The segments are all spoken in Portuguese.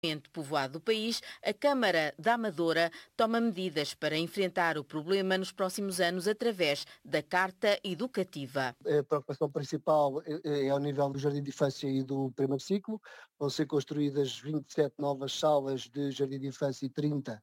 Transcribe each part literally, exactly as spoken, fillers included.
povoado do país, a Câmara da Amadora toma medidas para enfrentar o problema nos próximos anos através da Carta Educativa. A preocupação principal é ao nível do Jardim de Infância e do primeiro ciclo. Vão ser construídas vinte e sete novas salas de Jardim de Infância e trinta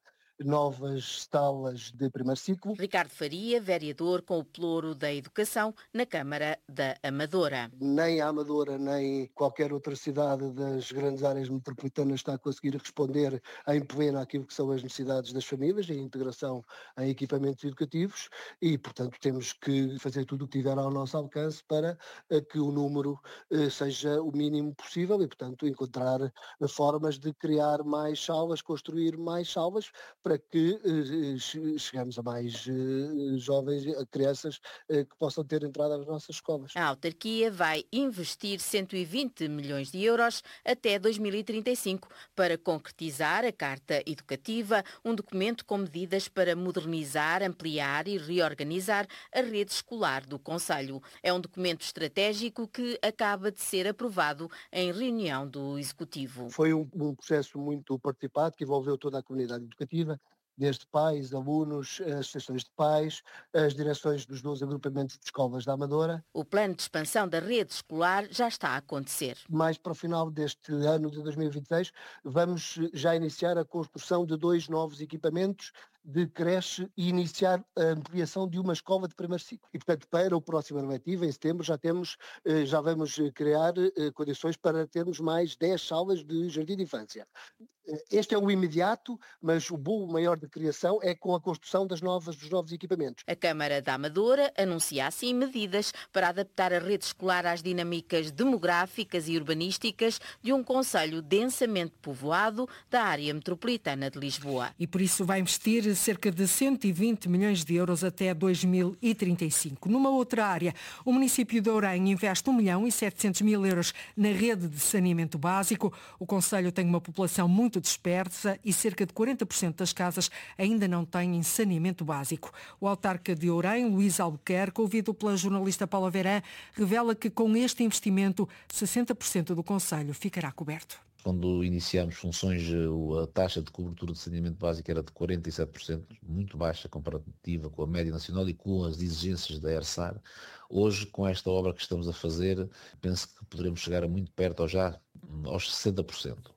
novas salas de primeiro ciclo. Ricardo Faria, vereador com o Pelouro da Educação na Câmara da Amadora. Nem a Amadora, nem qualquer outra cidade das grandes áreas metropolitanas está a conseguir responder em pleno àquilo que são as necessidades das famílias e a integração em equipamentos educativos e, portanto, temos que fazer tudo o que tiver ao nosso alcance para que o número seja o mínimo possível e, portanto, encontrar formas de criar mais salas, construir mais salas, para que eh, chegamos a mais eh, jovens, a crianças eh, que possam ter entrada nas nossas escolas. A autarquia vai investir cento e vinte milhões de euros até dois mil e trinta e cinco para concretizar a Carta Educativa, um documento com medidas para modernizar, ampliar e reorganizar a rede escolar do concelho. É um documento estratégico que acaba de ser aprovado em reunião do Executivo. Foi um, um processo muito participado que envolveu toda a comunidade educativa, desde pais, alunos, as associações de pais, as direções dos doze agrupamentos de escolas da Amadora. O plano de expansão da rede escolar já está a acontecer. Mais para o final deste ano de dois mil e vinte e seis, vamos já iniciar a construção de dois novos equipamentos de creche e iniciar a ampliação de uma escola de primeiro ciclo. E, portanto, para o próximo ano letivo, em setembro, já temos, já vamos criar condições para termos mais dez salas de jardim de infância. Este é o imediato, mas o bolo maior de criação é com a construção das novas, dos novos equipamentos. A Câmara da Amadora anuncia assim medidas para adaptar a rede escolar às dinâmicas demográficas e urbanísticas de um concelho densamente povoado da área metropolitana de Lisboa. E por isso vai investir cerca de cento e vinte milhões de euros até dois mil e trinta e cinco. Numa outra área, o município de Ourém investe um milhão e setecentos mil euros na rede de saneamento básico. O concelho tem uma população muito dispersa e cerca de quarenta por cento das casas ainda não têm saneamento básico. O autarca de Ourém, Luís Albuquerque, ouvido pela jornalista Paula Verã, revela que com este investimento sessenta por cento do concelho ficará coberto. Quando iniciámos funções, a taxa de cobertura de saneamento básico era de quarenta e sete por cento, muito baixa comparativa com a média nacional e com as exigências da ERSAR. Hoje, com esta obra que estamos a fazer, penso que poderemos chegar a muito perto, ou já aos sessenta por cento.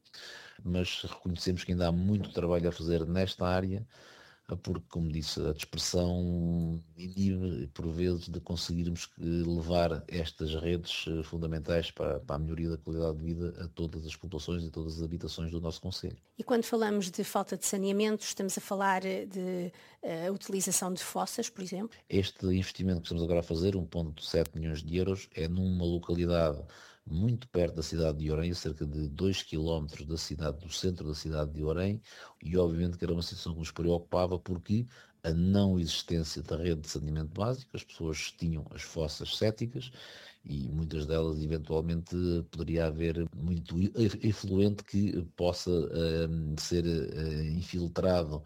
Mas reconhecemos que ainda há muito trabalho a fazer nesta área, porque, como disse, a dispersão inibe, por vezes, de conseguirmos levar estas redes fundamentais para, para a melhoria da qualidade de vida a todas as populações e todas as habitações do nosso concelho. E quando falamos de falta de saneamento, estamos a falar de uh, utilização de fossas, por exemplo? Este investimento que estamos agora a fazer, um vírgula sete milhões de euros, é numa localidade muito perto da cidade de Ourém, cerca de dois quilómetros da cidade, do centro da cidade de Ourém, e obviamente que era uma situação que nos preocupava porque a não existência da rede de saneamento básico, as pessoas tinham as fossas céticas e muitas delas eventualmente poderia haver muito efluente que possa uh, ser uh, infiltrado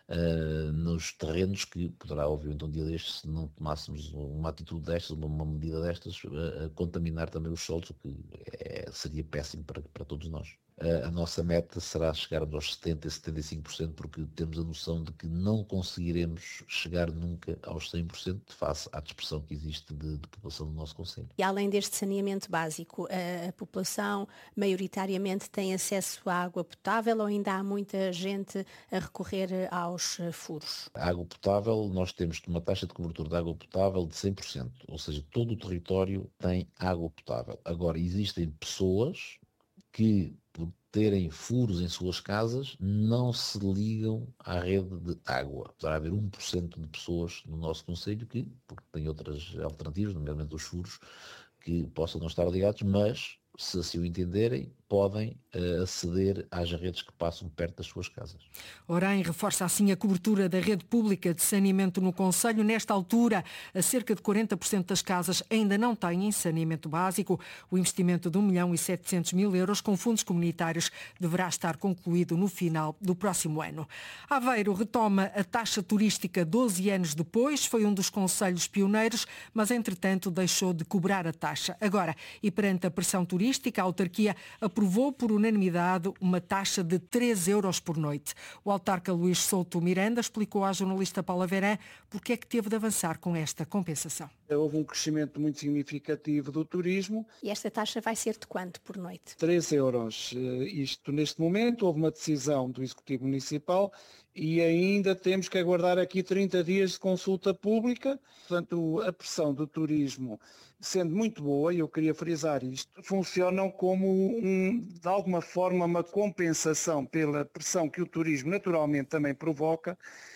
Uh, nos terrenos, que poderá, obviamente, um dia destes, se não tomássemos uma atitude destas, uma medida destas, uh, contaminar também os solos, o que é, seria péssimo para, para todos nós. Uh, a nossa meta será chegarmos aos setenta por cento, setenta e cinco por cento, porque temos a noção de que não conseguiremos chegar nunca aos cem por cento face à dispersão que existe de, de população do nosso concelho. E além deste saneamento básico, a, a população maioritariamente tem acesso à água potável ou ainda há muita gente a recorrer aos furos? A água potável, nós temos uma taxa de cobertura de água potável de cem por cento, ou seja, todo o território tem água potável. Agora, existem pessoas que, por terem furos em suas casas, não se ligam à rede de água. Poderá haver um por cento de pessoas no nosso concelho que, porque têm outras alternativas, nomeadamente os furos, que possam não estar ligados, mas, se assim o entenderem, podem uh, aceder às redes que passam perto das suas casas. Ourém reforça assim a cobertura da rede pública de saneamento no concelho. Nesta altura, a cerca de quarenta por cento das casas ainda não têm saneamento básico. O investimento de um milhão e setecentos mil euros com fundos comunitários deverá estar concluído no final do próximo ano. Aveiro retoma a taxa turística doze anos depois. Foi um dos concelhos pioneiros, mas entretanto deixou de cobrar a taxa. Agora, e perante a pressão turística, a autarquia aprovou aprovou por unanimidade uma taxa de três euros por noite. O autarca Luís Souto Miranda explicou à jornalista Paula Verã porque é que teve de avançar com esta compensação. Houve um crescimento muito significativo do turismo. E esta taxa vai ser de quanto por noite? três euros. Isto neste momento, houve uma decisão do Executivo Municipal e ainda temos que aguardar aqui trinta dias de consulta pública. Portanto, a pressão do turismo, sendo muito boa, e eu queria frisar isto, funcionam como, um, de alguma forma, uma compensação pela pressão que o turismo naturalmente também provoca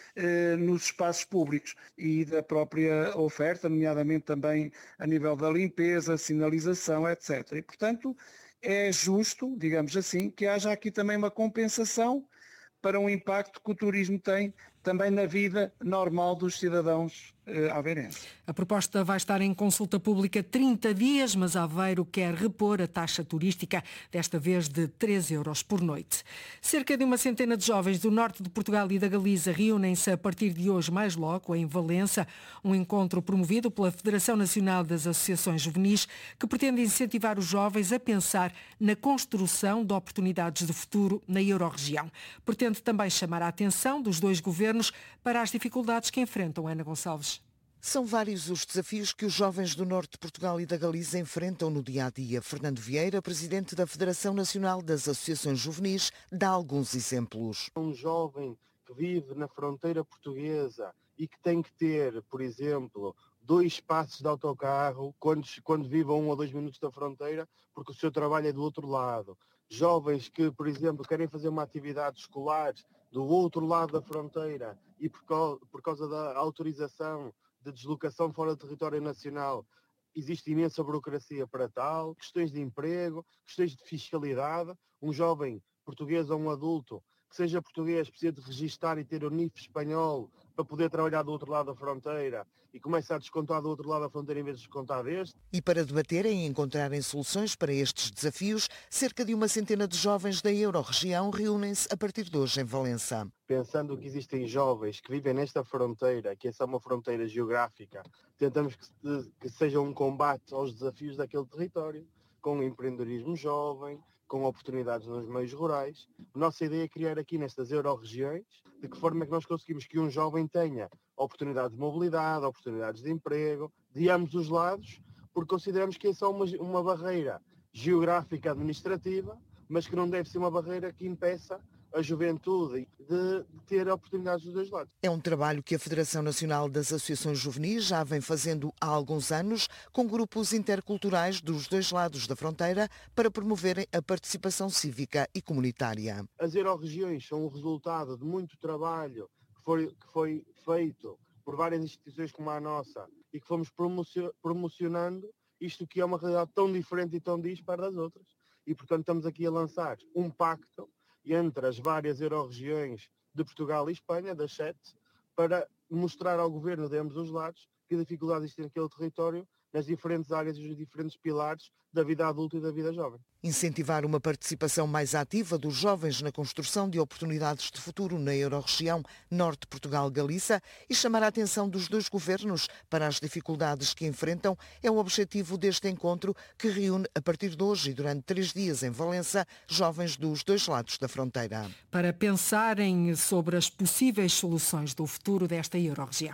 nos espaços públicos e da própria oferta, nomeadamente também a nível da limpeza, sinalização, etcétera. E, portanto, é justo, digamos assim, que haja aqui também uma compensação para um impacto que o turismo tem também na vida normal dos cidadãos eh, aveirenses. A proposta vai estar em consulta pública trinta dias, mas Aveiro quer repor a taxa turística, desta vez de três euros por noite. Cerca de uma centena de jovens do norte de Portugal e da Galiza reúnem-se a partir de hoje mais logo em Valença, um encontro promovido pela Federação Nacional das Associações Juvenis, que pretende incentivar os jovens a pensar na construção de oportunidades de futuro na Euro-região. Pretende também chamar a atenção dos dois governos para as dificuldades que enfrentam. Ana Gonçalves. São vários os desafios que os jovens do norte de Portugal e da Galiza enfrentam no dia-a-dia. Fernando Vieira, presidente da Federação Nacional das Associações Juvenis, dá alguns exemplos. Um jovem que vive na fronteira portuguesa e que tem que ter, por exemplo, dois passos de autocarro quando, quando vive a um ou dois minutos da fronteira, porque o seu trabalho é do outro lado. Jovens que, por exemplo, querem fazer uma atividade escolar do outro lado da fronteira e por causa, por causa da autorização de deslocação fora do território nacional, existe imensa burocracia para tal, questões de emprego, questões de fiscalidade. Um jovem português ou um adulto que seja português precisa de registar e ter o N I F espanhol para poder trabalhar do outro lado da fronteira e começa a descontar do outro lado da fronteira em vez de descontar deste. E para debaterem e encontrarem soluções para estes desafios, cerca de uma centena de jovens da Euro-região reúnem-se a partir de hoje em Valença. Pensando que existem jovens que vivem nesta fronteira, que essa é uma fronteira geográfica, tentamos que, que seja um combate aos desafios daquele território, com empreendedorismo jovem, com oportunidades nos meios rurais. A nossa ideia é criar aqui nestas euro-regiões, de que forma é que nós conseguimos que um jovem tenha oportunidades de mobilidade, oportunidades de emprego, de ambos os lados, porque consideramos que essa é uma, uma barreira geográfica administrativa, mas que não deve ser uma barreira que impeça a juventude de ter oportunidades dos dois lados. É um trabalho que a Federação Nacional das Associações Juvenis já vem fazendo há alguns anos com grupos interculturais dos dois lados da fronteira para promoverem a participação cívica e comunitária. As euro-regiões são o resultado de muito trabalho que foi, que foi feito por várias instituições como a nossa e que fomos promocionando isto que é uma realidade tão diferente e tão dispar das outras. E, portanto, estamos aqui a lançar um pacto entre as várias euro-regiões de Portugal e Espanha, das sete, para mostrar ao governo de ambos os lados que dificuldades existem naquele território, nas diferentes áreas e os diferentes pilares da vida adulta e da vida jovem. Incentivar uma participação mais ativa dos jovens na construção de oportunidades de futuro na Euro-região Norte de Portugal-Galiza e chamar a atenção dos dois governos para as dificuldades que enfrentam é o objetivo deste encontro que reúne a partir de hoje e durante três dias em Valença jovens dos dois lados da fronteira. Para pensarem sobre as possíveis soluções do futuro desta Euro-região.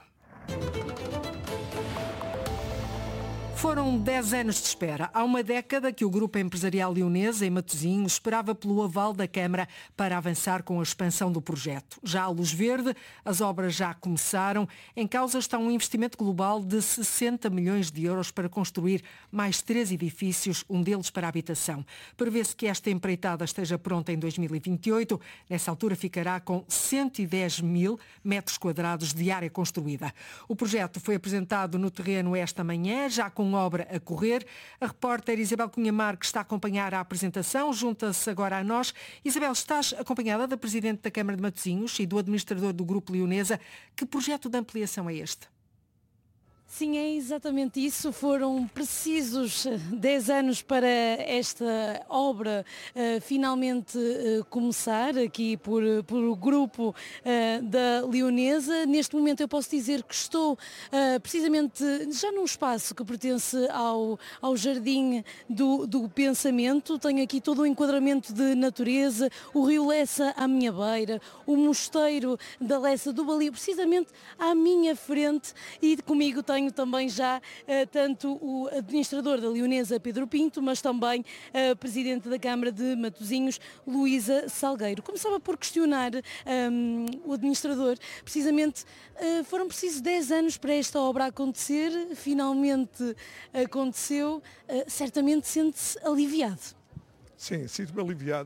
Foram dez anos de espera. Há uma década que o grupo empresarial leonês, em Matosinhos, esperava pelo aval da Câmara para avançar com a expansão do projeto. Já à luz verde, as obras já começaram. Em causa está um investimento global de sessenta milhões de euros para construir mais três edifícios, um deles para habitação. Prevê-se que esta empreitada esteja pronta em dois mil e vinte e oito. Nessa altura ficará com cento e dez mil metros quadrados de área construída. O projeto foi apresentado no terreno esta manhã, já com obra a correr. A repórter Isabel Cunha Marques está a acompanhar a apresentação, junta-se agora a nós. Isabel, estás acompanhada da Presidente da Câmara de Matosinhos e do administrador do Grupo Leonesa. Que projeto de ampliação é este? Sim, é exatamente isso. Foram precisos dez anos para esta obra uh, finalmente uh, começar, aqui por, por o grupo uh, da Leonesa. Neste momento eu posso dizer que estou uh, precisamente já num espaço que pertence ao, ao Jardim do, do Pensamento. Tenho aqui todo o enquadramento de natureza, o rio Lessa à minha beira, o mosteiro da Lessa do Balio precisamente à minha frente, e comigo tenho também já uh, tanto o administrador da Leonesa, Pedro Pinto, mas também a uh, presidente da Câmara de Matosinhos, Luísa Salgueiro. Começava por questionar um, o administrador, precisamente uh, foram precisos dez anos para esta obra acontecer, finalmente aconteceu, uh, certamente sente-se aliviado. Sim, sinto-me aliviado.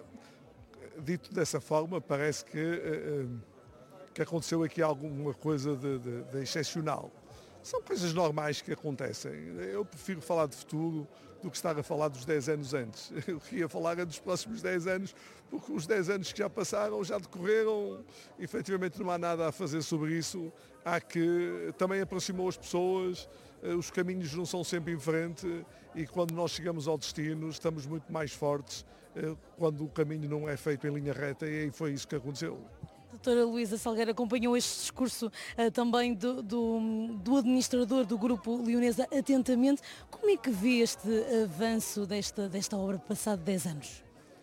Dito dessa forma, parece que, uh, que aconteceu aqui alguma coisa de, de, de excepcional. São coisas normais que acontecem. Eu prefiro falar de futuro do que estar a falar dos dez anos antes. Eu queria falar dos próximos dez anos, porque os dez anos que já passaram, já decorreram, efetivamente não há nada a fazer sobre isso. Há que também aproximou as pessoas, os caminhos não são sempre em frente, e quando nós chegamos ao destino estamos muito mais fortes quando o caminho não é feito em linha reta, e foi isso que aconteceu. Doutora Luísa Salgueiro acompanhou este discurso uh, também do, do, do administrador do Grupo Leonesa atentamente. Como é que vê este avanço desta, desta obra passado dez anos?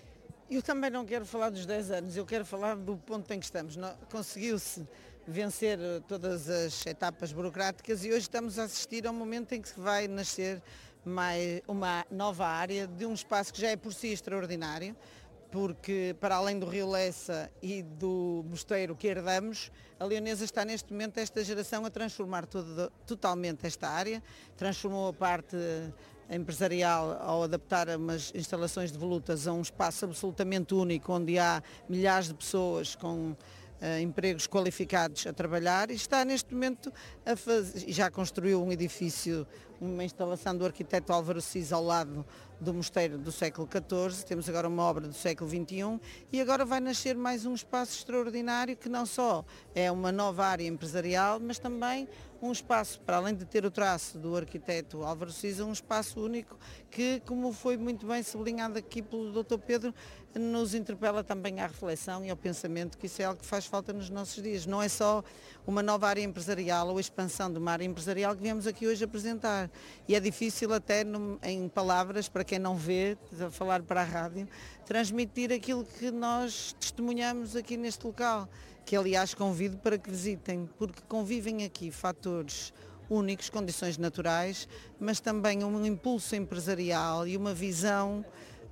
Eu também não quero falar dos dez anos, eu quero falar do ponto em que estamos. Conseguiu-se vencer todas as etapas burocráticas e hoje estamos a assistir a um momento em que vai nascer mais uma nova área de um espaço que já é por si extraordinário, porque para além do rio Lessa e do mosteiro que herdamos, a Leonesa está neste momento, esta geração, a transformar todo, totalmente esta área. Transformou a parte empresarial ao adaptar umas instalações de volutas a um espaço absolutamente único, onde há milhares de pessoas com uh, empregos qualificados a trabalhar, e está neste momento a fazer, já construiu um edifício, uma instalação do arquiteto Álvaro Cis ao lado do mosteiro do século catorze, temos agora uma obra do século vinte e um, e agora vai nascer mais um espaço extraordinário que não só é uma nova área empresarial, mas também um espaço, para além de ter o traço do arquiteto Álvaro Siza, um espaço único que, como foi muito bem sublinhado aqui pelo doutor Pedro, nos interpela também à reflexão e ao pensamento, que isso é algo que faz falta nos nossos dias. Não é só uma nova área empresarial ou a expansão de uma área empresarial que viemos aqui hoje apresentar. E é difícil até no, em palavras, para quem não vê, a falar para a rádio, transmitir aquilo que nós testemunhamos aqui neste local, que aliás convido para que visitem, porque convivem aqui fatores únicos, condições naturais, mas também um impulso empresarial e uma visão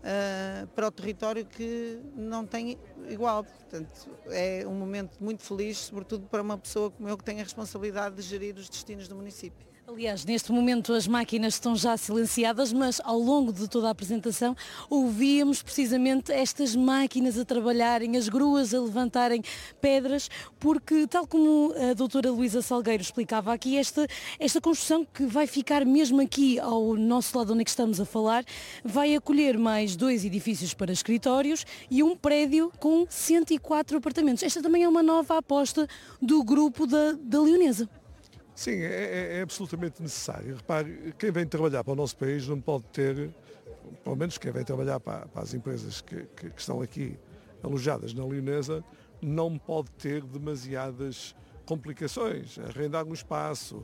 uh, para o território que não tem igual. Portanto, é um momento muito feliz, sobretudo para uma pessoa como eu, que tem a responsabilidade de gerir os destinos do município. Aliás, neste momento as máquinas estão já silenciadas, mas ao longo de toda a apresentação ouvíamos precisamente estas máquinas a trabalharem, as gruas a levantarem pedras, porque tal como a doutora Luísa Salgueiro explicava aqui, esta, esta construção que vai ficar mesmo aqui ao nosso lado onde é que estamos a falar, vai acolher mais dois edifícios para escritórios e um prédio com cento e quatro apartamentos. Esta também é uma nova aposta do grupo da, da Leonesa. Sim, é, é absolutamente necessário. Repare, quem vem trabalhar para o nosso país não pode ter, pelo menos quem vem trabalhar para, para as empresas que, que, que estão aqui alojadas na Leonesa, não pode ter demasiadas complicações. Arrendar um espaço,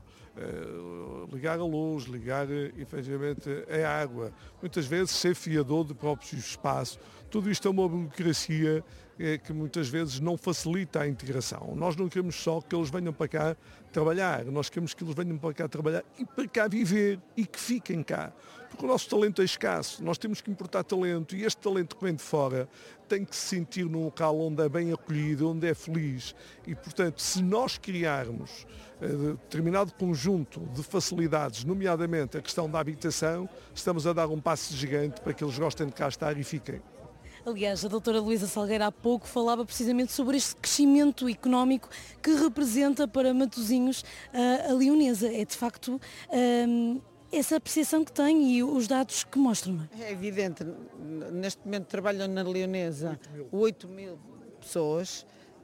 eh, ligar a luz, ligar efetivamente a água, muitas vezes ser fiador do próprio espaço. Tudo isto é uma burocracia eh, que muitas vezes não facilita a integração. Nós não queremos só que eles venham para cá trabalhar, nós queremos que eles venham para cá trabalhar e para cá viver e que fiquem cá. Porque o nosso talento é escasso, nós temos que importar talento e este talento que vem de fora tem que se sentir num local onde é bem acolhido, onde é feliz. E, portanto, se nós criarmos eh, determinado conjunto de facilidades, nomeadamente a questão da habitação, estamos a dar um passo gigante para que eles gostem de cá estar e fiquem. Aliás, a doutora Luísa Salgueiro há pouco falava precisamente sobre este crescimento económico que representa para Matosinhos uh, a Leonesa. É de facto um, essa apreciação que tem e os dados que mostram. É evidente, neste momento trabalham na Leonesa oito mil pessoas,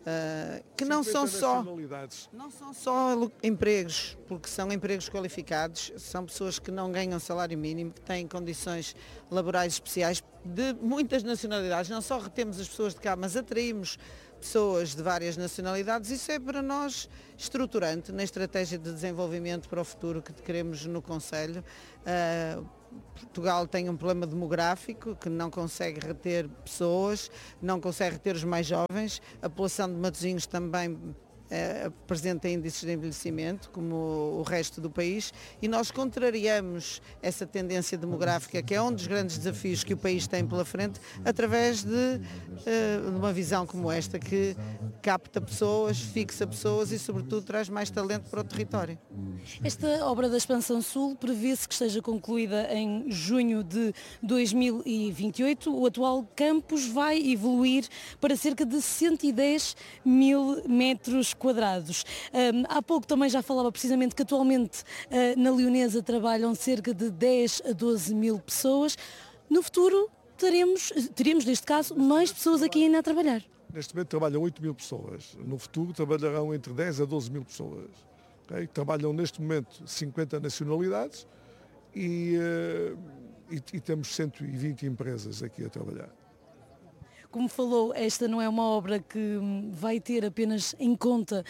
Uh, que não são só não são só empregos, porque são empregos qualificados, são pessoas que não ganham salário mínimo, que têm condições laborais especiais de muitas nacionalidades. Não só retemos as pessoas de cá, mas atraímos pessoas de várias nacionalidades. Isso é para nós estruturante na estratégia de desenvolvimento para o futuro que queremos no Conselho. Uh, Portugal tem um problema demográfico que não consegue reter pessoas, não consegue reter os mais jovens. A população de Matosinhos também eh, apresenta índices de envelhecimento, como o resto do país, e nós contrariamos essa tendência demográfica, que é um dos grandes desafios que o país tem pela frente, através de, eh, de uma visão como esta, que capta pessoas, fixa pessoas e, sobretudo, traz mais talento para o território. Esta obra da Expansão Sul prevê-se que esteja concluída em junho de dois mil e vinte e oito. O atual campus vai evoluir para cerca de cento e dez mil metros quadrados. Um, há pouco também já falava precisamente que atualmente uh, na Leonesa trabalham cerca de dez a doze mil pessoas. No futuro teremos, teremos neste caso, mais pessoas aqui ainda a trabalhar. Neste momento trabalham oito mil pessoas. No futuro trabalharão entre dez a doze mil pessoas. Okay? Trabalham neste momento cinquenta nacionalidades e, uh, e, e temos cento e vinte empresas aqui a trabalhar. Como falou, esta não é uma obra que vai ter apenas em conta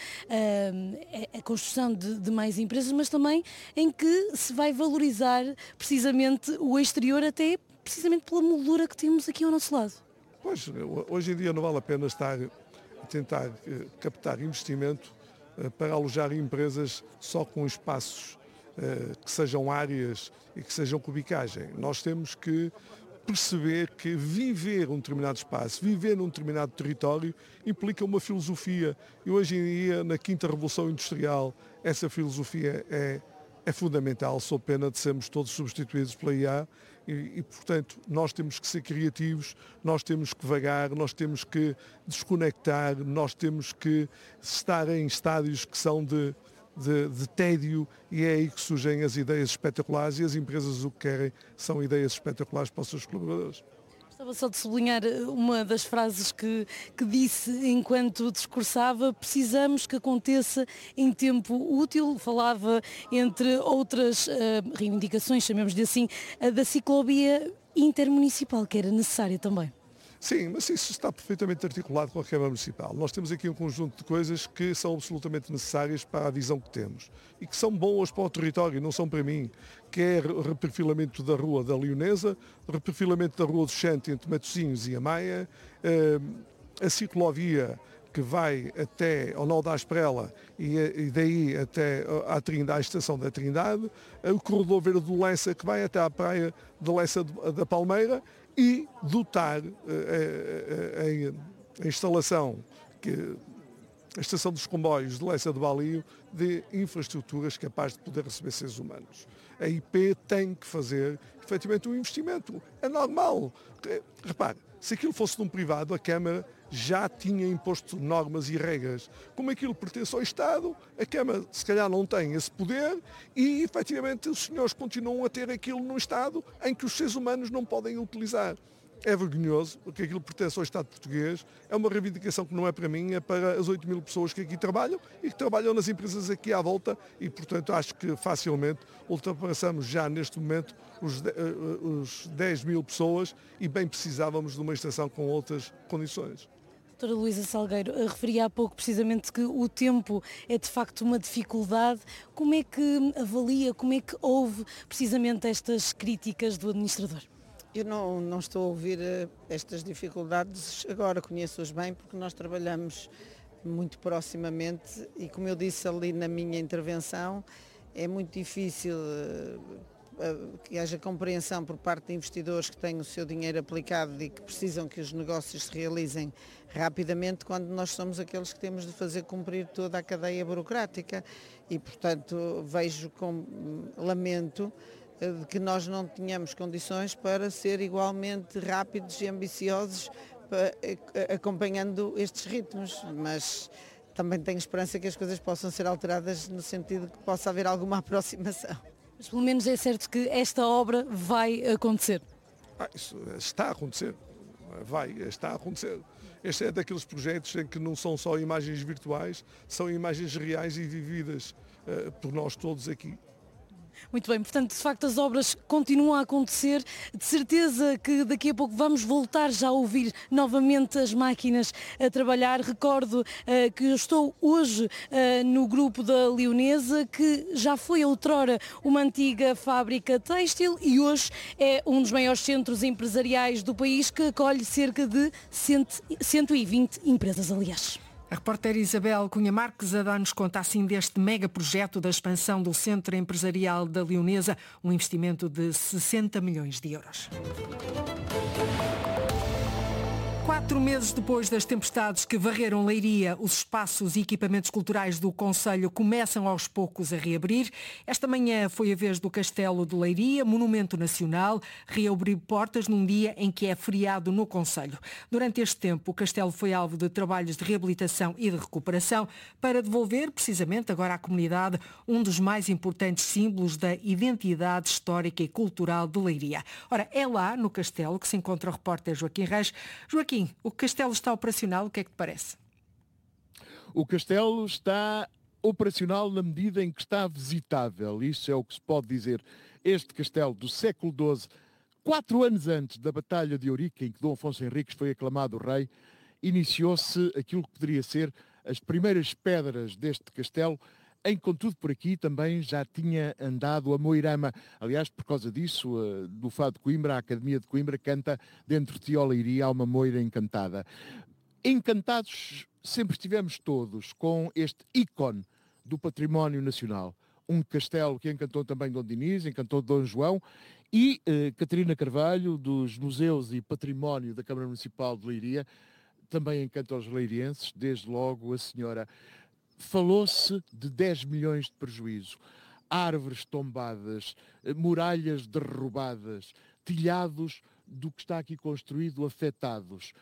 uh, a construção de, de mais empresas, mas também em que se vai valorizar precisamente o exterior, até precisamente pela moldura que temos aqui ao nosso lado. Pois, hoje em dia não vale a pena estar a tentar uh, captar investimento uh, para alojar empresas só com espaços uh, que sejam áreas e que sejam cubicagem. Nós temos que perceber que viver um determinado espaço, viver num determinado território, implica uma filosofia. E hoje em dia, na quinta revolução industrial, essa filosofia é, é fundamental, sob pena de sermos todos substituídos pela I A. E, e, portanto, nós temos que ser criativos, nós temos que vagar, nós temos que desconectar, nós temos que estar em estádios que são de De, de tédio, e é aí que surgem as ideias espetaculares, e as empresas o que querem são ideias espetaculares para os seus colaboradores. Gostava só de sublinhar uma das frases que, que disse enquanto discursava: precisamos que aconteça em tempo útil. Falava, entre outras uh, reivindicações, chamemos-lhe assim, uh, da ciclovia intermunicipal, que era necessária também. Sim, mas isso está perfeitamente articulado com a Câmara Municipal. Nós temos aqui um conjunto de coisas que são absolutamente necessárias para a visão que temos e que são boas para o território, não são para mim, que é o reperfilamento da Rua da Leonesa, o reperfilamento da Rua do Xante entre Matosinhos e Amaia, a ciclovia que vai até ao Nó da Asprela e daí até à, Trindade, à estação da Trindade, o corredor verde do Lessa que vai até à praia de Lessa da Palmeira, e dotar a, a, a instalação, que, a estação dos comboios de Lessa de Balio, de infraestruturas capazes de poder receber seres humanos. A I P tem que fazer, efetivamente, um investimento. É normal. Repare, se aquilo fosse de um privado, a Câmara já tinha imposto normas e regras. Como aquilo pertence ao Estado, a Câmara se calhar não tem esse poder e, efetivamente, os senhores continuam a ter aquilo no Estado em que os seres humanos não podem utilizar. É vergonhoso, porque aquilo pertence ao Estado português, é uma reivindicação que não é para mim, é para as oito mil pessoas que aqui trabalham e que trabalham nas empresas aqui à volta e, portanto, acho que facilmente ultrapassamos já neste momento os, os dez mil pessoas e bem precisávamos de uma estação com outras condições. Doutora Luísa Salgueiro, referia há pouco precisamente que o tempo é de facto uma dificuldade. Como é que avalia, como é que ouve precisamente estas críticas do administrador? Eu não, não estou a ouvir estas dificuldades agora, conheço-as bem porque nós trabalhamos muito proximamente e, como eu disse ali na minha intervenção, é muito difícil que haja compreensão por parte de investidores que têm o seu dinheiro aplicado e que precisam que os negócios se realizem rapidamente, quando nós somos aqueles que temos de fazer cumprir toda a cadeia burocrática e, portanto, vejo com lamento de que nós não tenhamos condições para ser igualmente rápidos e ambiciosos acompanhando estes ritmos, mas também tenho esperança que as coisas possam ser alteradas no sentido de que possa haver alguma aproximação. Mas pelo menos é certo que esta obra vai acontecer. Ah, isso está a acontecer. Vai, está a acontecer. Este é daqueles projetos em que não são só imagens virtuais, são imagens reais e vividas uh, por nós todos aqui. Muito bem, portanto, de facto as obras continuam a acontecer. De certeza que daqui a pouco vamos voltar já a ouvir novamente as máquinas a trabalhar. Recordo uh, que eu estou hoje uh, no grupo da Leonesa, que já foi outrora uma antiga fábrica têxtil e hoje é um dos maiores centros empresariais do país, que acolhe cerca de cento e vinte empresas, aliás. A repórter Isabel Cunha Marques a dar-nos conta assim deste mega projeto da expansão do Centro Empresarial da Leonesa, um investimento de sessenta milhões de euros. Quatro meses depois das tempestades que varreram Leiria, os espaços e equipamentos culturais do concelho começam aos poucos a reabrir. Esta manhã foi a vez do Castelo de Leiria, monumento nacional, reabrir portas num dia em que é feriado no concelho. Durante este tempo, o castelo foi alvo de trabalhos de reabilitação e de recuperação para devolver, precisamente agora à comunidade, um dos mais importantes símbolos da identidade histórica e cultural de Leiria. Ora, é lá, no castelo, que se encontra o repórter Joaquim Reis. Joaquim, o castelo está operacional, o que é que te parece? O castelo está operacional na medida em que está visitável. Isso é o que se pode dizer. Este castelo do século doze, quatro anos antes da Batalha de Ourique, em que Dom Afonso Henriques foi aclamado rei, iniciou-se aquilo que poderia ser as primeiras pedras deste castelo, em contudo por aqui também já tinha andado a Moirama. Aliás, por causa disso, do Fado de Coimbra, a Academia de Coimbra canta Dentro de ti, ó Leiria, há uma moira encantada. Encantados sempre estivemos todos com este ícone do património nacional. Um castelo que encantou também Dom Dinis, encantou Dom João e eh, Catarina Carvalho, dos Museus e Património da Câmara Municipal de Leiria, também encanta os leirienses, desde logo a senhora. Falou-se de dez milhões de prejuízo, árvores tombadas, muralhas derrubadas, telhados do que está aqui construído afetados.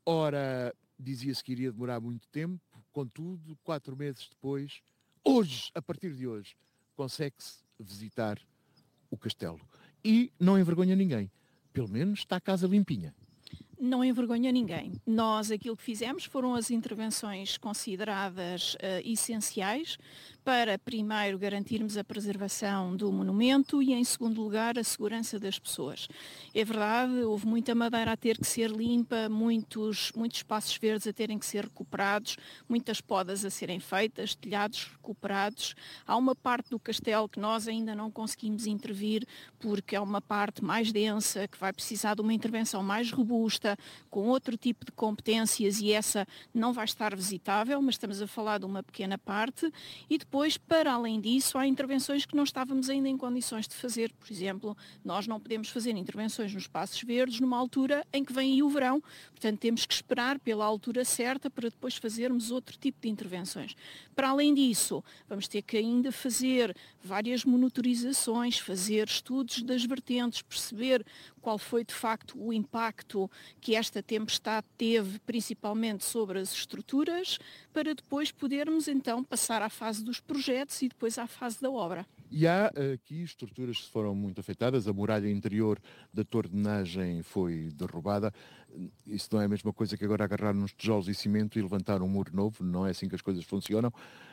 Ora, dizia-se que iria demorar muito tempo, contudo, quatro meses depois, hoje, a partir de hoje, consegue-se visitar o castelo. E não envergonha ninguém, pelo menos está a casa limpinha. Não envergonha ninguém. Nós, aquilo que fizemos foram as intervenções consideradas uh, essenciais para, primeiro, garantirmos a preservação do monumento e, em segundo lugar, a segurança das pessoas. É verdade, houve muita madeira a ter que ser limpa, muitos, muitos espaços verdes a terem que ser recuperados, muitas podas a serem feitas, telhados recuperados. Há uma parte do castelo que nós ainda não conseguimos intervir porque é uma parte mais densa, que vai precisar de uma intervenção mais robusta, com outro tipo de competências, e essa não vai estar visitável, mas estamos a falar de uma pequena parte. E depois, para além disso, há intervenções que não estávamos ainda em condições de fazer. Por exemplo, nós não podemos fazer intervenções nos espaços verdes numa altura em que vem aí o verão, portanto temos que esperar pela altura certa para depois fazermos outro tipo de intervenções. Para além disso, vamos ter que ainda fazer várias monitorizações, fazer estudos das vertentes, perceber qual foi de facto o impacto que esta tempestade teve, principalmente sobre as estruturas, para depois podermos então passar à fase dos projetos e depois à fase da obra. E há aqui estruturas que foram muito afetadas. A muralha interior da Torre de Nagem foi derrubada. Isso não é a mesma coisa que agora agarrar nos tijolos e cimento e levantar um muro novo. Não é assim que as coisas funcionam.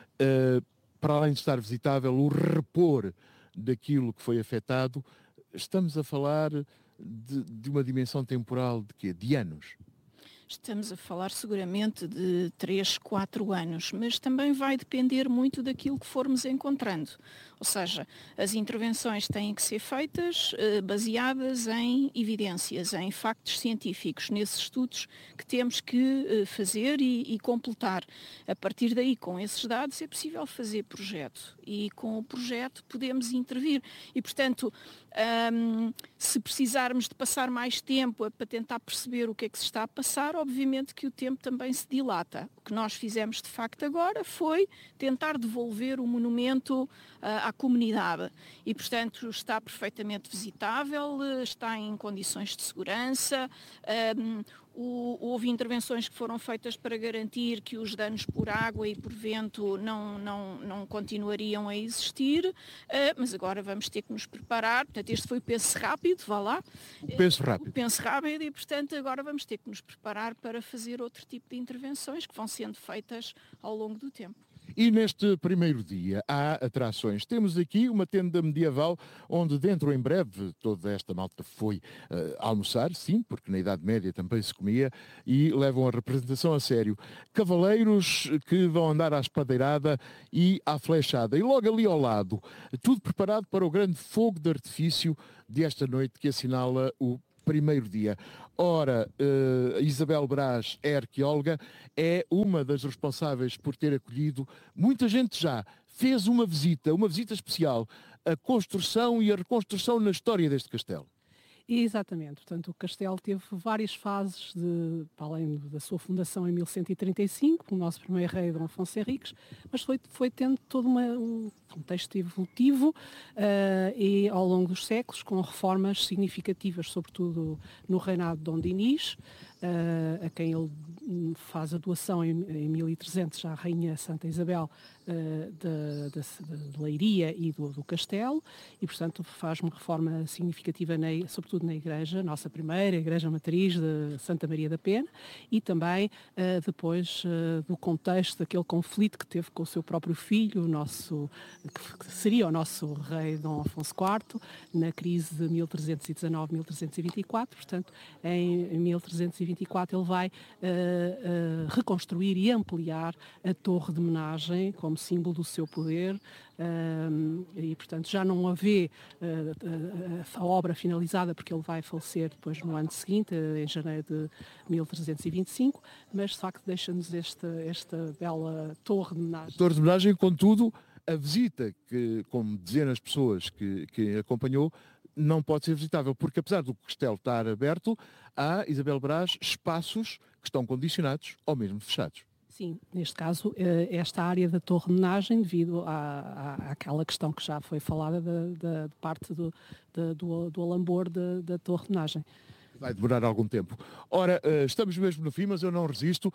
Uh, para além de estar visitável o repor daquilo que foi afetado, estamos a falar de, de uma dimensão temporal de quê? De anos. Estamos a falar seguramente de três, quatro anos, mas também vai depender muito daquilo que formos encontrando. Ou seja, as intervenções têm que ser feitas eh, baseadas em evidências, em factos científicos, nesses estudos que temos que eh, fazer e, e completar. A partir daí, com esses dados, é possível fazer projeto e com o projeto podemos intervir. E, portanto, um, se precisarmos de passar mais tempo para tentar perceber o que é que se está a passar, obviamente que o tempo também se dilata. O que nós fizemos de facto agora foi tentar devolver o monumento uh, à comunidade e, portanto, está perfeitamente visitável, está em condições de segurança. Um, O, houve intervenções que foram feitas para garantir que os danos por água e por vento não, não, não continuariam a existir, uh, mas agora vamos ter que nos preparar. Portanto, este foi o penso rápido, vá lá. O penso rápido. O penso rápido e, portanto, agora vamos ter que nos preparar para fazer outro tipo de intervenções que vão sendo feitas ao longo do tempo. E neste primeiro dia há atrações. Temos aqui uma tenda medieval onde dentro em breve toda esta malta foi uh, almoçar, sim, porque na Idade Média também se comia, e levam a representação a sério. Cavaleiros que vão andar à espadeirada e à flechada. E logo ali ao lado, tudo preparado para o grande fogo de artifício desta noite que assinala o primeiro dia. Ora, uh, Isabel Braz é arqueóloga, é uma das responsáveis por ter acolhido. Muita gente já fez uma visita, uma visita especial, a construção e a reconstrução na história deste castelo. Exatamente, portanto o castelo teve várias fases, de, para além da sua fundação em mil cento e trinta e cinco, o nosso primeiro rei Dom Afonso Henriques, mas foi, foi tendo todo uma, um contexto evolutivo uh, e ao longo dos séculos com reformas significativas, sobretudo no reinado de Dom Dinis, uh, a quem ele faz a doação em, em mil e trezentos à Rainha Santa Isabel uh, de, de, de Leiria e do, do castelo, e portanto faz uma reforma significativa, na, sobretudo na igreja, nossa primeira igreja matriz de Santa Maria da Pena, e também uh, depois uh, do contexto daquele conflito que teve com o seu próprio filho, o nosso, que seria o nosso rei Dom Afonso quarto, na crise de mil trezentos e dezanove a mil trezentos e vinte e quatro, portanto em mil trezentos e vinte e quatro ele vai uh, uh, reconstruir e ampliar a torre de homenagem como símbolo do seu poder, uh, e portanto já não havia uh, a obra finalizada porque ele vai falecer depois no ano seguinte, em janeiro de mil trezentos e vinte e cinco, mas de facto deixa-nos esta, esta bela torre de homenagem. Torre de homenagem, contudo, a visita, que, como diziam as pessoas que, que acompanhou, não pode ser visitável, porque apesar do castelo estar aberto, há, Isabel Braz, espaços que estão condicionados ou mesmo fechados. Sim, neste caso, esta área da torre de homenagem, devido à, à, àquela questão que já foi falada de, de, de parte do, de, do, do alambor da, da torre de homenagem. Vai demorar algum tempo. Ora, estamos mesmo no fim, mas eu não resisto.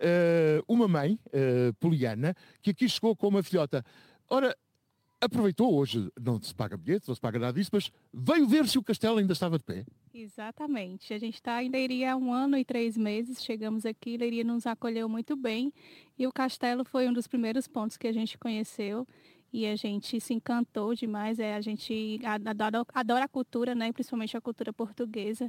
Uma mãe, Poliana, que aqui chegou com uma filhota. Ora, aproveitou hoje, não se paga bilhete, não se paga nada disso, mas veio ver se o castelo ainda estava de pé. Exatamente. A gente está em Leiria há um ano e três meses, chegamos aqui, Leiria nos acolheu muito bem e o castelo foi um dos primeiros pontos que a gente conheceu e a gente se encantou demais. É, a gente adora, adora a cultura, né, principalmente a cultura portuguesa.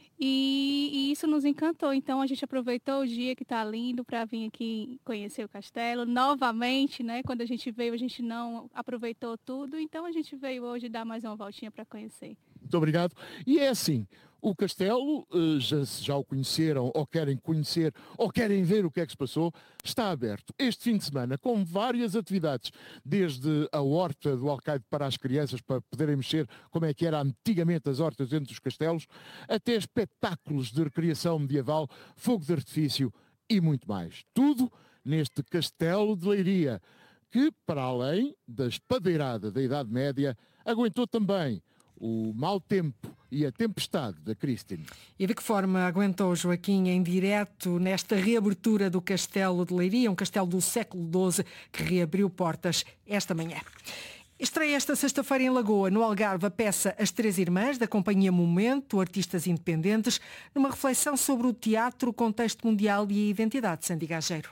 E, e isso nos encantou, então a gente aproveitou o dia que está lindo para vir aqui conhecer o castelo novamente, né? Quando a gente veio a gente não aproveitou tudo, então a gente veio hoje dar mais uma voltinha para conhecer. Muito obrigado. E é assim, o castelo, já, já o conheceram, ou querem conhecer, ou querem ver o que é que se passou, está aberto este fim de semana com várias atividades, desde a horta do Alcaide para as crianças, para poderem mexer como é que era antigamente as hortas dentro dos castelos, até espetáculos de recriação medieval, fogo de artifício e muito mais. Tudo neste castelo de Leiria, que, para além da espadeirada da Idade Média, aguentou também o mau tempo e a tempestade da Christine. E de que forma aguentou Joaquim em direto nesta reabertura do Castelo de Leiria, um castelo do século doze que reabriu portas esta manhã. Estreia esta sexta-feira em Lagoa, no Algarve, a peça As Três Irmãs, da Companhia Momento, artistas independentes, numa reflexão sobre o teatro, o contexto mundial e a identidade de Sandy Gageiro.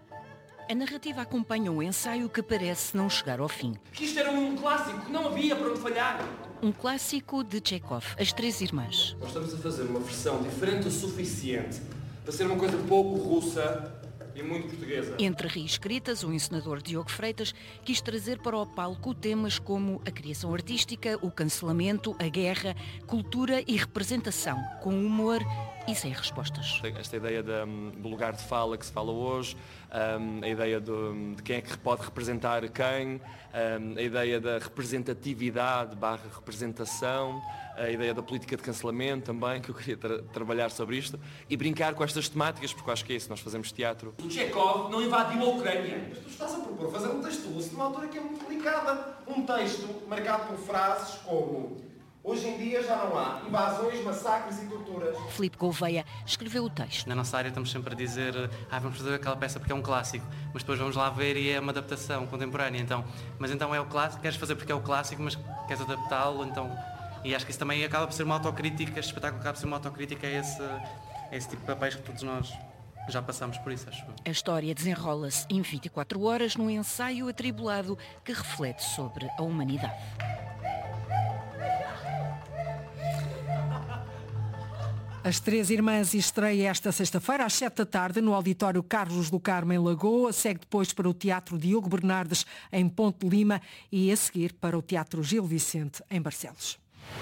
A narrativa acompanha um ensaio que parece não chegar ao fim. Isto era um clássico, não havia para onde falhar. Um clássico de Chekhov, As Três Irmãs. Nós estamos a fazer uma versão diferente o suficiente para ser uma coisa pouco russa e muito portuguesa. Entre reescritas, o encenador Diogo Freitas quis trazer para o palco temas como a criação artística, o cancelamento, a guerra, cultura e representação, com humor e sem respostas. Esta ideia de, do lugar de fala que se fala hoje, um, a ideia de, de quem é que pode representar quem, um, a ideia da representatividade barra representação, a ideia da política de cancelamento também, que eu queria tra trabalhar sobre isto, e brincar com estas temáticas, porque eu acho que é isso, nós fazemos teatro. O Chekhov não invadiu a Ucrânia. Mas tu estás a propor fazer um texto russo numa altura que é muito delicada. Um texto marcado por frases como Hoje em dia já não há invasões, massacres e torturas. Filipe Gouveia escreveu o texto. Na nossa área estamos sempre a dizer ah, vamos fazer aquela peça porque é um clássico, mas depois vamos lá ver e é uma adaptação contemporânea. Então, mas então é o clássico, queres fazer porque é o clássico, mas queres adaptá-lo, então... E acho que isso também acaba por ser uma autocrítica, este espetáculo acaba por ser uma autocrítica a esse, a esse tipo de papéis que todos nós já passamos por isso, acho. A história desenrola-se em vinte e quatro horas num ensaio atribulado que reflete sobre a humanidade. As Três Irmãs estreia esta sexta-feira às sete da tarde no Auditório Carlos do Carmo em Lagoa, segue depois para o Teatro Diogo Bernardes em Ponte Lima e a seguir para o Teatro Gil Vicente em Barcelos.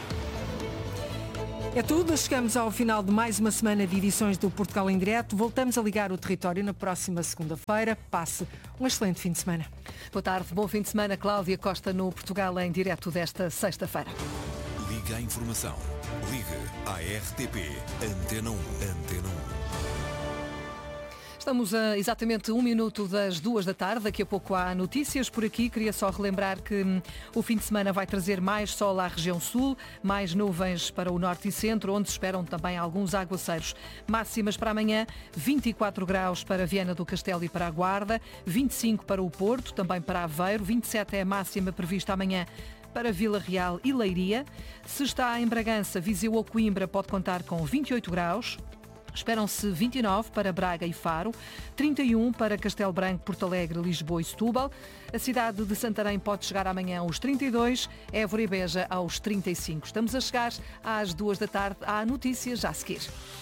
É tudo, chegamos ao final de mais uma semana de edições do Portugal em Direto. Voltamos a ligar o território na próxima segunda-feira. Passe um excelente fim de semana. Boa tarde, bom fim de semana. Cláudia Costa no Portugal em Direto desta sexta-feira. Liga a informação. Ligue à R T P Antena um. Antena um. Estamos a exatamente um minuto das duas da tarde. Daqui a pouco há notícias por aqui. Queria só relembrar que hum, o fim de semana vai trazer mais sol à região sul, mais nuvens para o norte e centro, onde se esperam também alguns aguaceiros. Máximas para amanhã, vinte e quatro graus para Viana do Castelo e para a Guarda, vinte e cinco para o Porto, também para Aveiro, vinte e sete é a máxima prevista amanhã para Vila Real e Leiria. Se está em Bragança, Viseu ou Coimbra, pode contar com vinte e oito graus. Esperam-se vinte e nove para Braga e Faro, trinta e um para Castelo Branco, Porto Alegre, Lisboa e Setúbal. A cidade de Santarém pode chegar amanhã aos trinta e dois, Évora e Beja aos trinta e cinco. Estamos a chegar às duas da tarde. Há notícias já a seguir.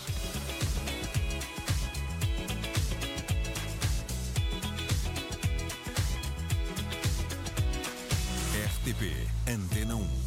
R T P Antena um.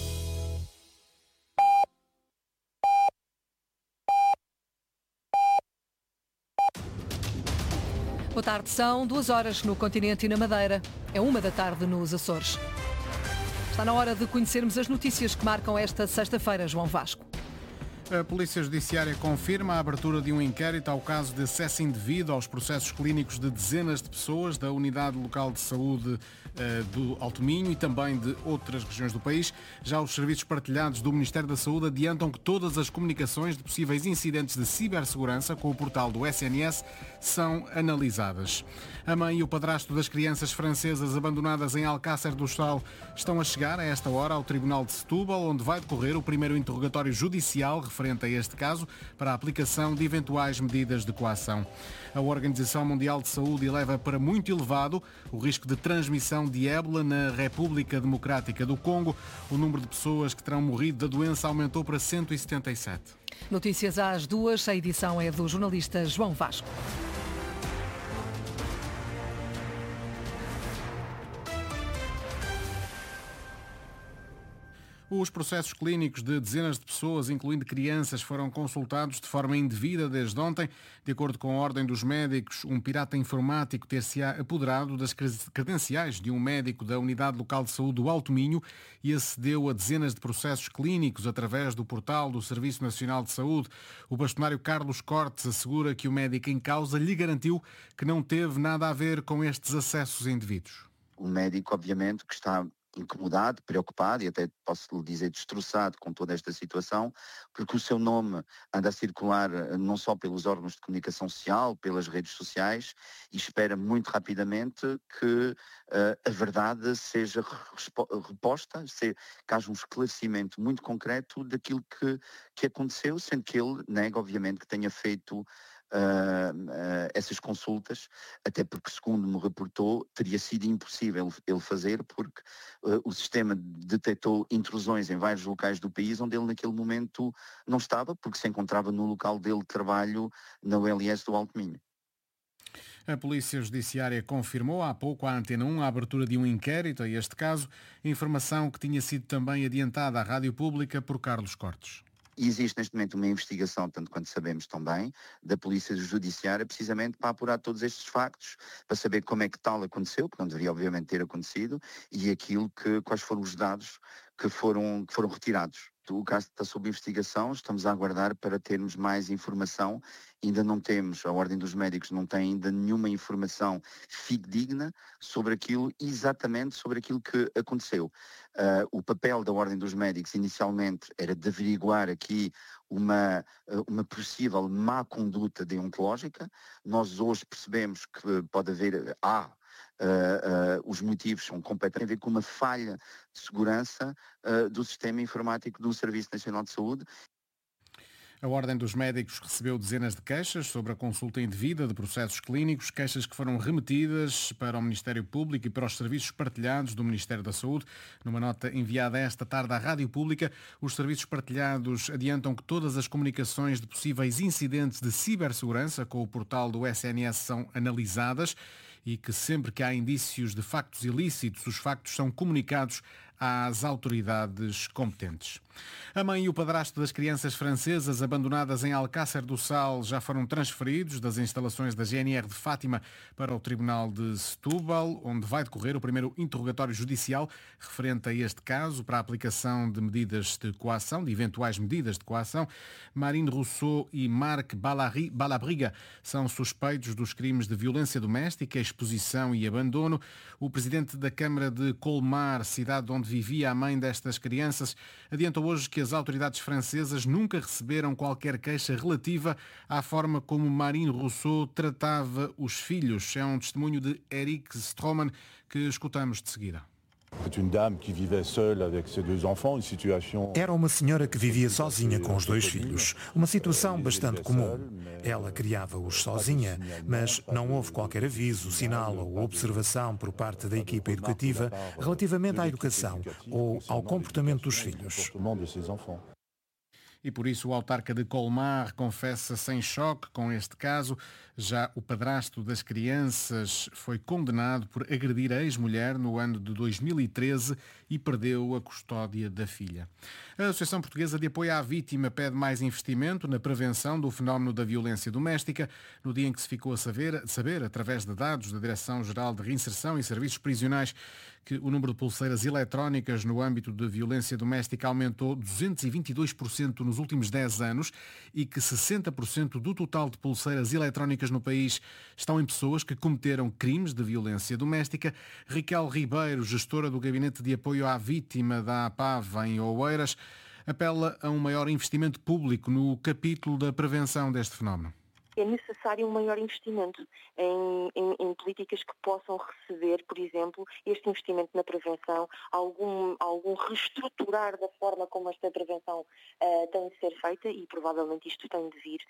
Boa tarde, são duas horas no continente e na Madeira. É uma da tarde nos Açores. Está na hora de conhecermos as notícias que marcam esta sexta-feira, João Vasco. A Polícia Judiciária confirma a abertura de um inquérito ao caso de acesso indevido aos processos clínicos de dezenas de pessoas da Unidade Local de Saúde eh, do Alto Minho e também de outras regiões do país. Já os serviços partilhados do Ministério da Saúde adiantam que todas as comunicações de possíveis incidentes de cibersegurança com o portal do S N S são analisadas. A mãe e o padrasto das crianças francesas abandonadas em Alcácer do Sal estão a chegar a esta hora ao Tribunal de Setúbal, onde vai decorrer o primeiro interrogatório judicial referente a este caso para a aplicação de eventuais medidas de coação. A Organização Mundial de Saúde eleva para muito elevado o risco de transmissão de ébola na República Democrática do Congo. O número de pessoas que terão morrido da doença aumentou para cento e setenta e sete. Notícias às duas, a edição é do jornalista João Vasco. Os processos clínicos de dezenas de pessoas, incluindo crianças, foram consultados de forma indevida desde ontem. De acordo com a ordem dos médicos, um pirata informático ter-se-á apoderado das credenciais de um médico da Unidade Local de Saúde do Alto Minho e acedeu a dezenas de processos clínicos através do portal do Serviço Nacional de Saúde. O bastonário Carlos Cortes assegura que o médico em causa lhe garantiu que não teve nada a ver com estes acessos indevidos. O médico, obviamente, que está incomodado, preocupado e até posso lhe dizer destroçado com toda esta situação, porque o seu nome anda a circular não só pelos órgãos de comunicação social, pelas redes sociais, e espera muito rapidamente que uh, a verdade seja reposta, se, que haja um esclarecimento muito concreto daquilo que, que aconteceu, sendo que ele nega, obviamente, que tenha feito Uh, uh, essas consultas, até porque, segundo me reportou, teria sido impossível ele fazer porque uh, o sistema detectou intrusões em vários locais do país onde ele naquele momento não estava, porque se encontrava no local dele de trabalho na U L S do Alto Minho. A Polícia Judiciária confirmou há pouco à Antena um a abertura de um inquérito a este caso, informação que tinha sido também adiantada à Rádio Pública por Carlos Cortes. E existe neste momento uma investigação, tanto quanto sabemos também, da Polícia Judiciária, precisamente para apurar todos estes factos, para saber como é que tal aconteceu, que não deveria obviamente ter acontecido, e aquilo que, quais foram os dados que foram, que foram retirados. facto, o caso está sob investigação, estamos a aguardar para termos mais informação. Ainda não temos, a Ordem dos Médicos não tem ainda nenhuma informação fidedigna sobre aquilo, exatamente sobre aquilo que aconteceu. Uh, o papel da Ordem dos Médicos inicialmente era de averiguar aqui uma, uma possível má conduta deontológica. Nós hoje percebemos que pode haver, há, Uh, uh, os motivos são completamente a ver com uma falha de segurança uh, do sistema informático do Serviço Nacional de Saúde. A Ordem dos Médicos recebeu dezenas de queixas sobre a consulta indevida de processos clínicos, queixas que foram remetidas para o Ministério Público e para os serviços partilhados do Ministério da Saúde. Numa nota enviada esta tarde à Rádio Pública, os serviços partilhados adiantam que todas as comunicações de possíveis incidentes de cibersegurança com o portal do S N S são analisadas e que sempre que há indícios de factos ilícitos, os factos são comunicados às autoridades competentes. A mãe e o padrasto das crianças francesas abandonadas em Alcácer do Sal já foram transferidos das instalações da G N R de Fátima para o Tribunal de Setúbal, onde vai decorrer o primeiro interrogatório judicial referente a este caso para a aplicação de medidas de coação, de eventuais medidas de coação. Marine Rousseau e Marc Balabriga são suspeitos dos crimes de violência doméstica, exposição e abandono. O presidente da Câmara de Colmar, cidade onde vivia a mãe destas crianças, adiantou hoje que as autoridades francesas nunca receberam qualquer queixa relativa à forma como Marine Rousseau tratava os filhos. É um testemunho de Eric Stroman que escutamos de seguida. Era uma senhora que vivia sozinha com os dois filhos. Uma situação bastante comum. Ela criava-os sozinha, mas não houve qualquer aviso, sinal ou observação por parte da equipa educativa relativamente à educação ou ao comportamento dos filhos. E por isso o autarca de Colmar confessa-se em choque com este caso. Já o padrasto das crianças foi condenado por agredir a ex-mulher no ano de dois mil e treze e perdeu a custódia da filha. A Associação Portuguesa de Apoio à Vítima pede mais investimento na prevenção do fenómeno da violência doméstica. No dia em que se ficou a saber, saber através de dados da Direção-Geral de Reinserção e Serviços Prisionais, que o número de pulseiras eletrónicas no âmbito de violência doméstica aumentou duzentos e vinte e dois por cento nos últimos dez anos e que sessenta por cento do total de pulseiras eletrónicas no país estão em pessoas que cometeram crimes de violência doméstica. Raquel Ribeiro, gestora do Gabinete de Apoio à Vítima da APAV em Oeiras, apela a um maior investimento público no capítulo da prevenção deste fenómeno. É necessário um maior investimento em, em, em políticas que possam receber, por exemplo, este investimento na prevenção, algum, algum reestruturar da forma como esta prevenção uh, tem de ser feita e provavelmente isto tem de vir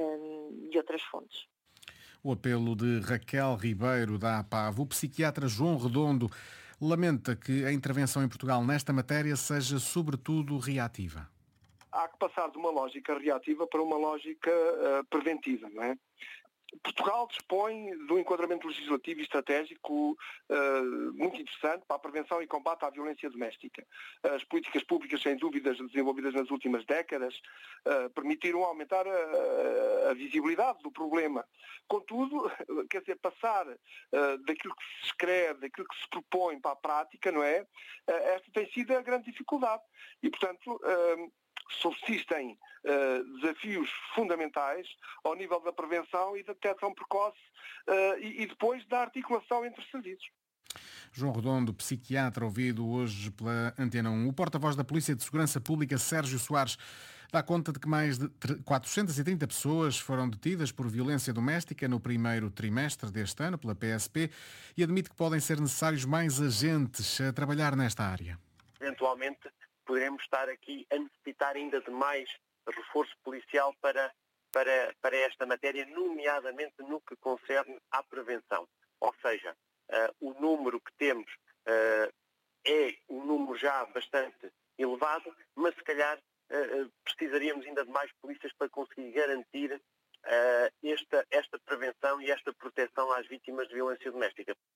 um, de outras fontes. O apelo de Raquel Ribeiro da APAV. O psiquiatra João Redondo lamenta que a intervenção em Portugal nesta matéria seja sobretudo reativa. Há que passar de uma lógica reativa para uma lógica uh, preventiva, não é? Portugal dispõe de um enquadramento legislativo e estratégico uh, muito interessante para a prevenção e combate à violência doméstica. As políticas públicas, sem dúvidas, desenvolvidas nas últimas décadas, uh, permitiram aumentar a, a visibilidade do problema. Contudo, quer dizer, passar uh, daquilo que se escreve, daquilo que se propõe para a prática, não é? Uh, esta tem sido a grande dificuldade. E, portanto, uh, subsistem uh, desafios fundamentais ao nível da prevenção e da detecção precoce uh, e, e depois da articulação entre serviços. João Redondo, psiquiatra, ouvido hoje pela Antena um. O porta-voz da Polícia de Segurança Pública, Sérgio Soares, dá conta de que mais de quatrocentas e trinta pessoas foram detidas por violência doméstica no primeiro trimestre deste ano pela P S P e admite que podem ser necessários mais agentes a trabalhar nesta área. Eventualmente poderemos estar aqui a necessitar ainda de mais reforço policial para, para, para esta matéria, nomeadamente no que concerne à prevenção. Ou seja, uh, o número que temos uh, é um número já bastante elevado, mas se calhar uh, precisaríamos ainda de mais polícias para conseguir garantir uh, esta, esta prevenção e esta proteção às vítimas de violência doméstica.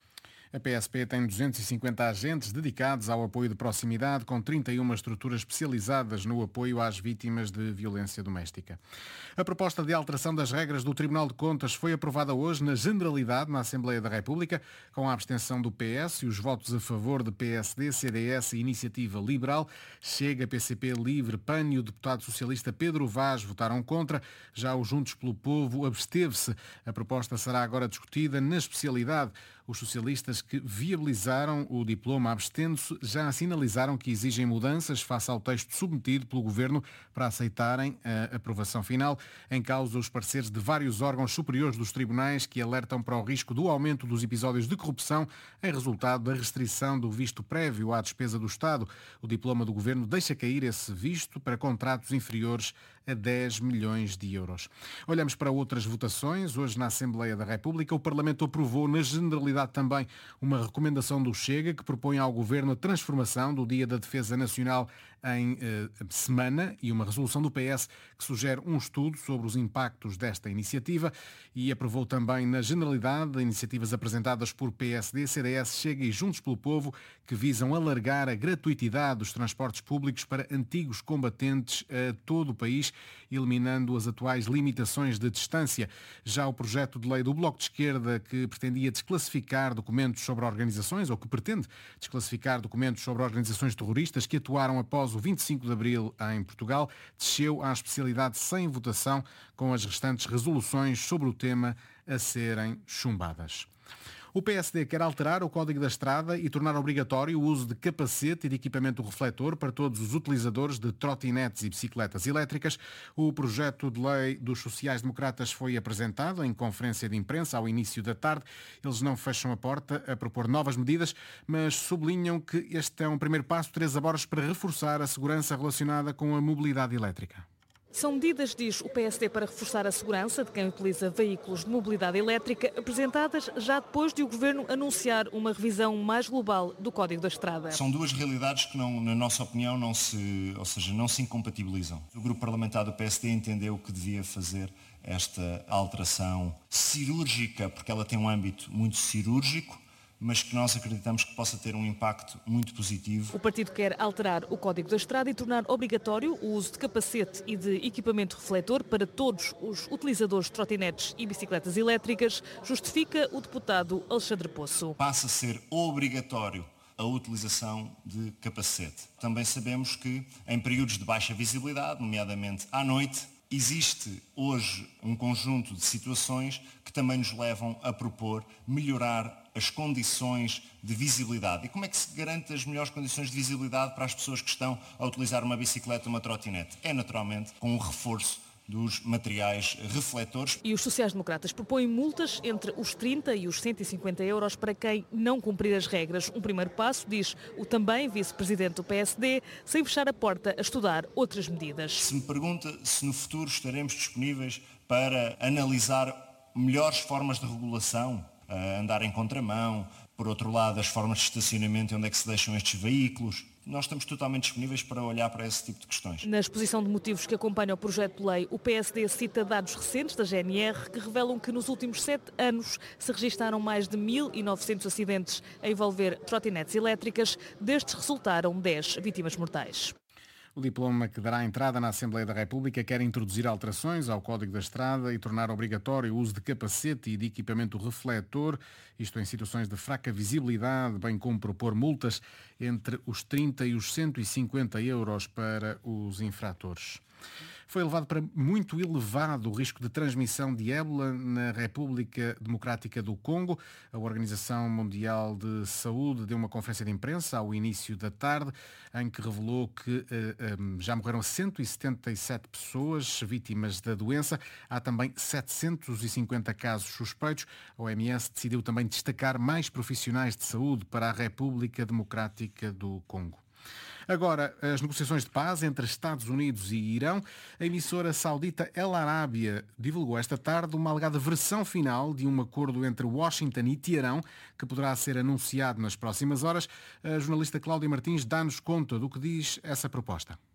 A P S P tem duzentos e cinquenta agentes dedicados ao apoio de proximidade, com trinta e uma estruturas especializadas no apoio às vítimas de violência doméstica. A proposta de alteração das regras do Tribunal de Contas foi aprovada hoje na generalidade na Assembleia da República, com a abstenção do P S e os votos a favor de P S D, C D S e Iniciativa Liberal. Chega, P C P, Livre, P A N e o deputado socialista Pedro Vaz votaram contra. Já o Juntos pelo Povo absteve-se. A proposta será agora discutida na especialidade. Os socialistas que viabilizaram o diploma abstendo-se já sinalizaram que exigem mudanças face ao texto submetido pelo Governo para aceitarem a aprovação final. Em causa os pareceres de vários órgãos superiores dos tribunais que alertam para o risco do aumento dos episódios de corrupção em resultado da restrição do visto prévio à despesa do Estado. O diploma do Governo deixa cair esse visto para contratos inferiores a dez milhões de euros. Olhamos para outras votações. Hoje, na Assembleia da República, o Parlamento aprovou na generalidade também uma recomendação do Chega que propõe ao Governo a transformação do Dia da Defesa Nacional em eh, semana e uma resolução do P S que sugere um estudo sobre os impactos desta iniciativa e aprovou também na generalidade iniciativas apresentadas por P S D, C D S, Chega e Juntos pelo Povo que visam alargar a gratuitidade dos transportes públicos para antigos combatentes a todo o país, eliminando as atuais limitações de distância. Já o projeto de lei do Bloco de Esquerda, que pretendia desclassificar documentos sobre organizações, ou que pretende desclassificar documentos sobre organizações terroristas que atuaram após o vinte e cinco de abril em Portugal, desceu à especialidade sem votação, com as restantes resoluções sobre o tema a serem chumbadas. O P S D quer alterar o Código da Estrada e tornar obrigatório o uso de capacete e de equipamento refletor para todos os utilizadores de trotinetes e bicicletas elétricas. O projeto de lei dos sociais-democratas foi apresentado em conferência de imprensa ao início da tarde. Eles não fecham a porta a propor novas medidas, mas sublinham que este é um primeiro passo, Teresa Borges, para reforçar a segurança relacionada com a mobilidade elétrica. São medidas, diz o P S D, para reforçar a segurança de quem utiliza veículos de mobilidade elétrica, apresentadas já depois de o Governo anunciar uma revisão mais global do Código da Estrada. São duas realidades que, não, na nossa opinião, não se, ou seja, não se incompatibilizam. O Grupo Parlamentar do P S D entendeu que devia fazer esta alteração cirúrgica, porque ela tem um âmbito muito cirúrgico, mas que nós acreditamos que possa ter um impacto muito positivo. O partido quer alterar o Código da Estrada e tornar obrigatório o uso de capacete e de equipamento refletor para todos os utilizadores de trotinetes e bicicletas elétricas, justifica o deputado Alexandre Poço. Passa a ser obrigatório a utilização de capacete. Também sabemos que em períodos de baixa visibilidade, nomeadamente à noite, existe hoje um conjunto de situações que também nos levam a propor melhorar as condições de visibilidade. E como é que se garante as melhores condições de visibilidade para as pessoas que estão a utilizar uma bicicleta ou uma trotinete? É naturalmente com o reforço dos materiais refletores. E os sociais-democratas propõem multas entre os trinta e os cento e cinquenta euros para quem não cumprir as regras. Um primeiro passo, diz o também vice-presidente do P S D, sem fechar a porta a estudar outras medidas. Se me pergunta se no futuro estaremos disponíveis para analisar melhores formas de regulação, andar em contramão, por outro lado as formas de estacionamento e onde é que se deixam estes veículos, nós estamos totalmente disponíveis para olhar para esse tipo de questões. Na exposição de motivos que acompanha o projeto de lei, o P S D cita dados recentes da G N R que revelam que nos últimos sete anos se registaram mais de mil e novecentos acidentes a envolver trotinetes elétricas. Destes resultaram dez vítimas mortais. O diploma que dará entrada na Assembleia da República quer introduzir alterações ao Código da Estrada e tornar obrigatório o uso de capacete e de equipamento refletor, isto em situações de fraca visibilidade, bem como propor multas entre os trinta e os cento e cinquenta euros para os infratores. Foi elevado para muito elevado o risco de transmissão de ébola na República Democrática do Congo. A Organização Mundial de Saúde deu uma conferência de imprensa ao início da tarde em que revelou que eh, já morreram cento e setenta e sete pessoas vítimas da doença. Há também setecentos e cinquenta casos suspeitos. A O M S decidiu também destacar mais profissionais de saúde para a República Democrática do Congo. Agora, as negociações de paz entre Estados Unidos e Irão. A emissora saudita El Arábia divulgou esta tarde uma alegada versão final de um acordo entre Washington e Teherão, que poderá ser anunciado nas próximas horas. A jornalista Cláudia Martins dá-nos conta do que diz essa proposta.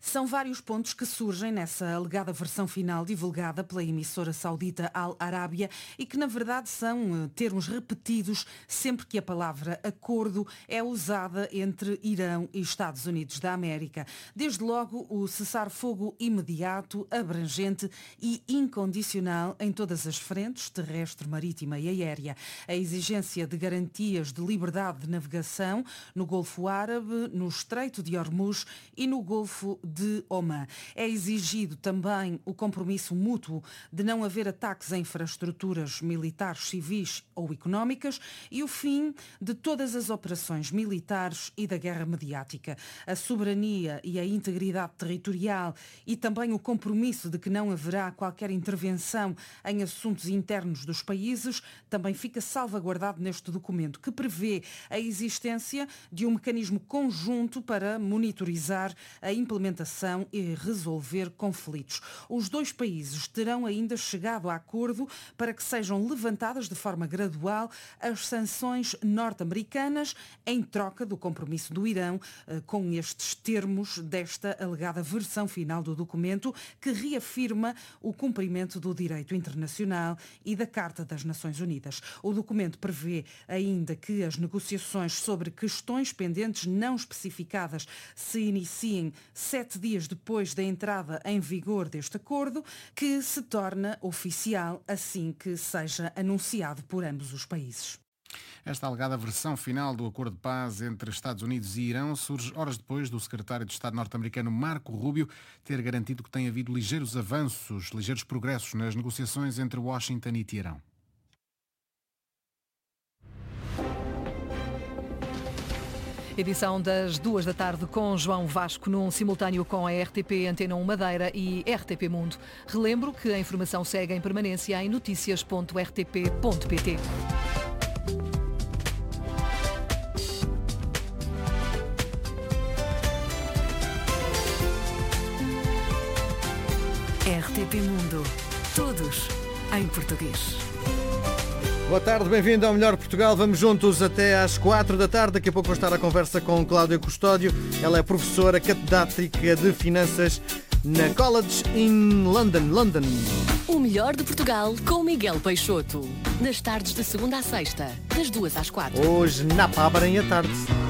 São vários pontos que surgem nessa alegada versão final divulgada pela emissora saudita Al Arábia e que na verdade são termos repetidos sempre que a palavra acordo é usada entre Irão e Estados Unidos da América. Desde logo o cessar-fogo imediato, abrangente e incondicional em todas as frentes, terrestre, marítima e aérea. A exigência de garantias de liberdade de navegação no Golfo Árabe, no Estreito de Hormuz e no Golfo de Omã. É exigido também o compromisso mútuo de não haver ataques a infraestruturas militares, civis ou económicas e o fim de todas as operações militares e da guerra mediática. A soberania e a integridade territorial e também o compromisso de que não haverá qualquer intervenção em assuntos internos dos países também fica salvaguardado neste documento, que prevê a existência de um mecanismo conjunto para monitorizar a implementação e resolver conflitos. Os dois países terão ainda chegado a acordo para que sejam levantadas de forma gradual as sanções norte-americanas em troca do compromisso do Irão com estes termos desta alegada versão final do documento, que reafirma o cumprimento do direito internacional e da Carta das Nações Unidas. O documento prevê ainda que as negociações sobre questões pendentes não especificadas se iniciem sete dias depois da entrada em vigor deste acordo, que se torna oficial assim que seja anunciado por ambos os países. Esta alegada versão final do acordo de paz entre Estados Unidos e Irão surge horas depois do secretário de Estado norte-americano Marco Rubio ter garantido que tem havido ligeiros avanços, ligeiros progressos nas negociações entre Washington e Teherão. Edição das duas da tarde com João Vasco, num simultâneo com a R T P Antena um Madeira e R T P Mundo. Relembro que a informação segue em permanência em notícias ponto r t p ponto p t. R T P Mundo. Todos em português. Boa tarde, bem-vindo ao Melhor Portugal. Vamos juntos até às quatro da tarde. Daqui a pouco vou estar à conversa com Cláudia Custódio. Ela é professora catedrática de Finanças na College in London, London. O Melhor de Portugal com Miguel Peixoto. Nas tardes de segunda à sexta, das duas às quatro. Hoje na Pábara à tarde.